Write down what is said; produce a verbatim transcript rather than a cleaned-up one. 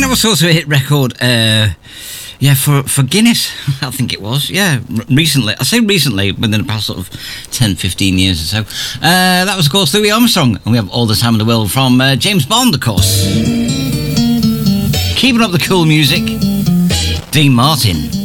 was also a hit record, uh, yeah, for, for Guinness, I think it was, yeah, r- recently. I say recently, within the past sort of ten, fifteen years or so. Uh, that was, of course, Louis Armstrong, and we have All the Time in the World from uh, James Bond, of course. Keeping up the cool music, Dean Martin.